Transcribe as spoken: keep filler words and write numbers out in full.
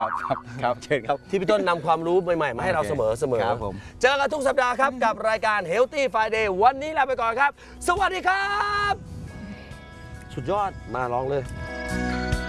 ครับครับเชิญครับที่พี่ต้นนำความรู้ใหม่ๆมาให้เราเสมอเสมอครับผมเจอกันทุกสัปดาห์ครับกับรายการ Healthy Friday วันนี้ลาไปก่อนครับสวัสดีครับ สุดยอดมาลองเลย